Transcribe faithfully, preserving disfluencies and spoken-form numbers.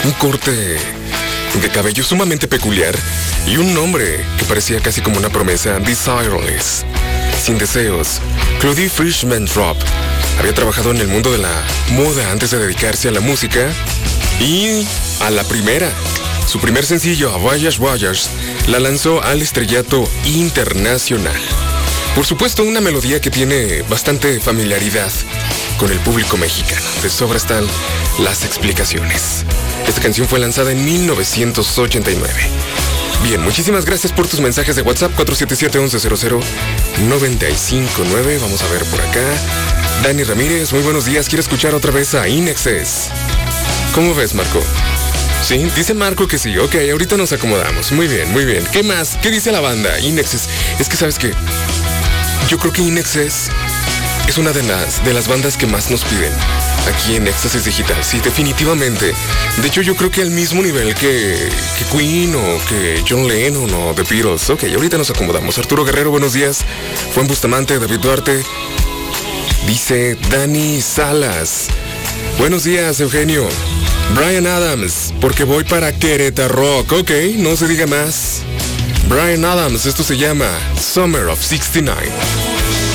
un corte de cabello sumamente peculiar y un nombre que parecía casi como una promesa, Desireless, sin deseos. Claudie Frischmann-Drop había trabajado en el mundo de la moda antes de dedicarse a la música y a la primera. Su primer sencillo, Voyage Voyage, la lanzó al estrellato internacional. Por supuesto, una melodía que tiene bastante familiaridad con el público mexicano. De sobra están las explicaciones. Esta canción fue lanzada en mil novecientos ochenta y nueve. Bien, muchísimas gracias por tus mensajes de WhatsApp cuatro siete siete, once cero cero, nueve cinco nueve. Vamos a ver por acá. Dani Ramírez, muy buenos días. Quiero escuchar otra vez a Inexes. ¿Cómo ves, Marco? Sí, dice Marco que sí. Ok, ahorita nos acomodamos. Muy bien, muy bien. ¿Qué más? ¿Qué dice la banda? Inexes. Es que, ¿sabes qué? Yo creo que Inexes es una de las, de las bandas que más nos piden aquí en Éxtasis Digital. Sí, definitivamente. De hecho, yo creo que al mismo nivel que, que Queen o que John Lennon o The Beatles. Ok, ahorita nos acomodamos. Arturo Guerrero, buenos días. Juan Bustamante, David Duarte. Dice Dani Salas. Buenos días, Eugenio. Bryan Adams, porque voy para Querétaro. Ok, no se diga más. Bryan Adams, esto se llama Summer of sesenta y nueve.